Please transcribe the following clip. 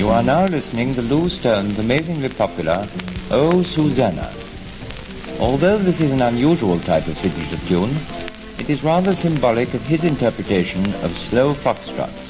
You are now listening to Lou Stone's amazingly popular Oh Susanna. Although this is an unusual type of signature tune, it is rather symbolic of his interpretation of slow foxtrots.